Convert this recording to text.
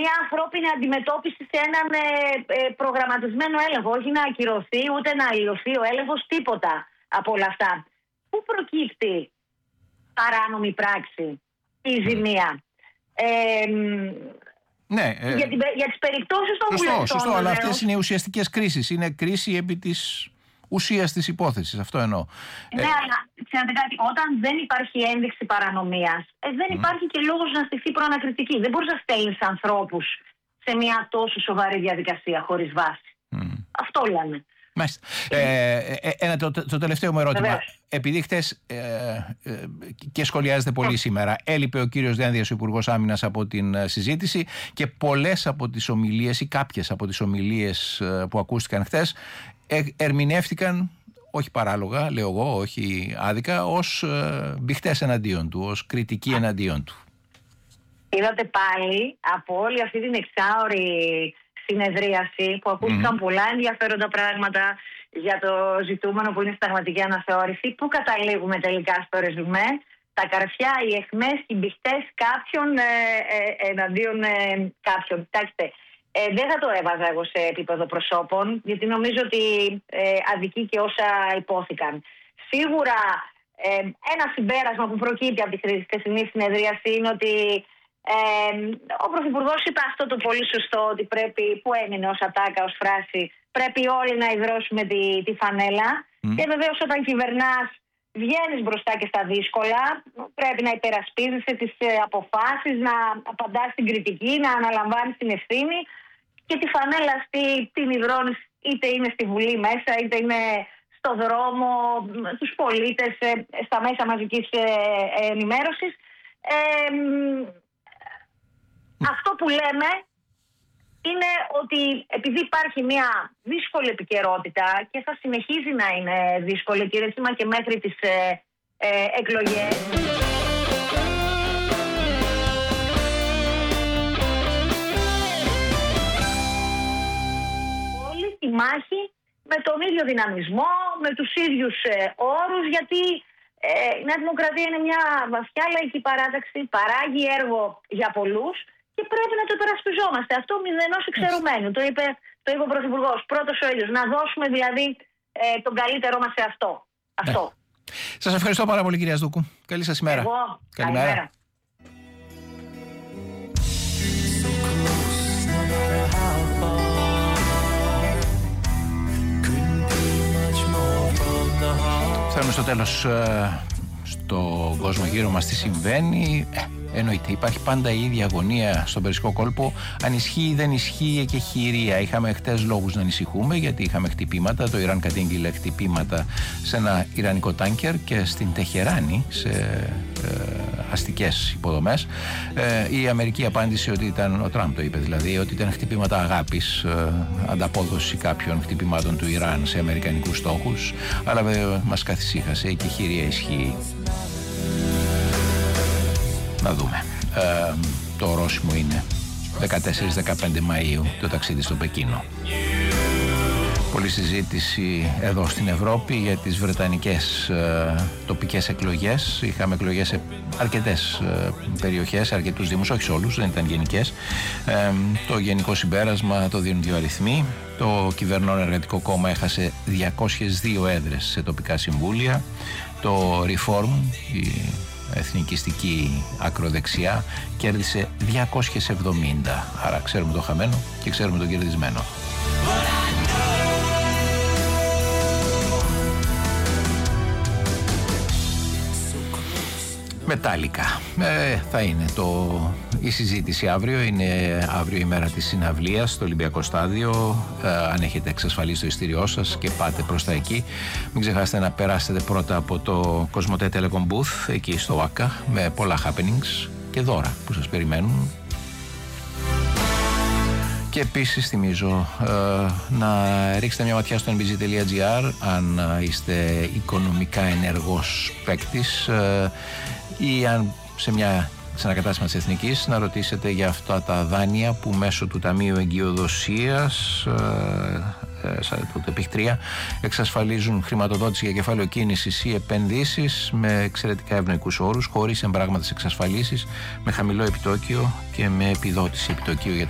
μια ανθρώπινη αντιμετώπιση σε έναν προγραμματισμένο έλεγχο. Όχι να ακυρωθεί ούτε να αλλοιωθεί ο έλεγχος, τίποτα από όλα αυτά. Πού προκύπτει παράνομη πράξη, η ζημία? Ναι, για τις περιπτώσεις των βουλευτών. Σωστό, αλλά αυτές είναι οι ουσιαστικές κρίσεις. Είναι κρίση επί της ουσίας της υπόθεσης. Αυτό εννοώ. Ναι, αλλά ξέρετε κάτι, όταν δεν υπάρχει ένδειξη παρανομίας, δεν υπάρχει και λόγος να στηθεί προανακριτική. Δεν μπορείς να στέλνεις ανθρώπους σε μια τόσο σοβαρή διαδικασία χωρίς βάση. Αυτό λέμε. Μάλιστα. Το τελευταίο μου ερώτημα. Βεβαίως. Επειδή χτες και σχολιάζεται πολύ σήμερα, έλειπε ο κύριος Δένδιας, ο Υπουργός Άμυνας, από την συζήτηση και πολλές από τις ομιλίες ή κάποιες από τις ομιλίες που ακούστηκαν χτες ερμηνεύτηκαν, όχι παράλογα, λέω εγώ, όχι άδικα, ως μπιχτές εναντίον του, ως κριτική εναντίον του. Είδατε πάλι από όλη αυτή την εξάωρη συνεδρίαση που ακούστηκαν πολλά ενδιαφέροντα πράγματα για το ζητούμενο που είναι συνταγματική αναθεώρηση, που καταλήγουμε τελικά στο ρεζουμέ? Τα καρφιά, οι αιχμές, οι μπιχτές κάποιων εναντίον κάποιων. Κοιτάξτε, δεν θα το έβαζα εγώ σε επίπεδο προσώπων, γιατί νομίζω ότι αδικεί και όσα υπόθηκαν. Σίγουρα ένα συμπέρασμα που προκύπτει από τη χθεσινή συνεδρίαση είναι ότι ο Πρωθυπουργός είπε αυτό το πολύ σωστό, ότι πρέπει, που έμεινε ως ατάκα, ως φράση, πρέπει όλοι να υδρώσουμε τη φανέλα. Και βεβαίως όταν κυβερνάς βγαίνεις μπροστά και στα δύσκολα, πρέπει να υπερασπίζεσαι τις αποφάσεις, να απαντάς στην κριτική, να αναλαμβάνεις την ευθύνη, και τη φανέλα αυτή την υδρώνεις είτε είναι στη Βουλή μέσα, είτε είναι στο δρόμο, τους πολίτες, στα μέσα μαζικής ενημέρωσης. Αυτό που λέμε είναι ότι επειδή υπάρχει μια δύσκολη επικαιρότητα και θα συνεχίζει να είναι δύσκολη, κύριε Τσίμα, και μέχρι τις εκλογές, όλη τη μάχη με τον ίδιο δυναμισμό, με τους ίδιους όρους, γιατί η Νέα Δημοκρατία είναι μια βαθιά λαϊκή παράταξη, παράγει έργο για πολλούς και πρέπει να το υπερασπιζόμαστε. Αυτό μηδενός εξαιρουμένου. Το είπε ο Πρωθυπουργός. Πρώτος ο ήλιος. Να δώσουμε δηλαδή τον καλύτερό μας σε αυτό. Αυτό. Σας ευχαριστώ πάρα πολύ, κυρία Σδούκου. Καλή σας ημέρα. Εγώ. Καλημέρα. Φτάνουμε στο τέλος. Στον κόσμο γύρω μας τι συμβαίνει? Εννοείται, υπάρχει πάντα η ίδια αγωνία στον Περσικό κόλπο. Αν ισχύει ή δεν ισχύει εκεχηρία. Είχαμε χτες λόγους να ανησυχούμε, γιατί είχαμε χτυπήματα. Το Ιράν κατήγγειλε χτυπήματα σε ένα ιρανικό τάνκερ και στην Τεχεράνη, σε αστικές υποδομές. Η Αμερική απάντησε ότι ήταν, ο Τραμπ το είπε δηλαδή, ότι ήταν χτυπήματα αγάπης, ανταπόδοση κάποιων χτυπημάτων του Ιράν σε αμερικανικούς στόχους. Αλλά βέβαια μας καθησύχασε, η εκεχηρία ισχύει. Να δούμε. Το ορόσημο είναι 14-15 Μαΐου το ταξίδι στο Πεκίνο. Πολλή συζήτηση εδώ στην Ευρώπη για τις βρετανικές τοπικές εκλογές. Είχαμε εκλογές σε αρκετές περιοχές, σε αρκετούς δήμους, όχι σε όλους, δεν ήταν γενικές. Το γενικό συμπέρασμα το δίνουν δύο αριθμοί. Το κυβερνών Εργατικό Κόμμα έχασε 202 έδρες σε τοπικά συμβούλια. Το Reform, η εθνικιστική ακροδεξιά, κέρδισε 270. Άρα ξέρουμε το χαμένο και ξέρουμε το κερδισμένο. Μετάλλικα. Θα είναι η συζήτηση αύριο. Είναι αύριο η μέρα της συναυλίας στο Ολυμπιακό Στάδιο. Αν έχετε εξασφαλίσει το ειστήριό σας και πάτε προς τα εκεί, μην ξεχάσετε να περάσετε πρώτα από το Κοσμοτέ Telecom Booth εκεί στο ΟΑΚΑ, με πολλά happenings και δώρα που σας περιμένουν. Και επίσης θυμίζω να ρίξετε μια ματιά στο nbg.gr αν είστε οικονομικά ενεργός παίκτης ή αν σε ένα κατάστημα της Εθνικής να ρωτήσετε για αυτά τα δάνεια που μέσω του Ταμείου Εγκυοδοσίας το ΤΕΠΙΧ3 εξασφαλίζουν χρηματοδότηση για κεφάλαιο κίνησης ή επενδύσεις με εξαιρετικά ευνοϊκούς όρους, χωρίς εμπράγματες εξασφαλίσεις, με χαμηλό επιτόκιο και με επιδότηση επιτοκίου για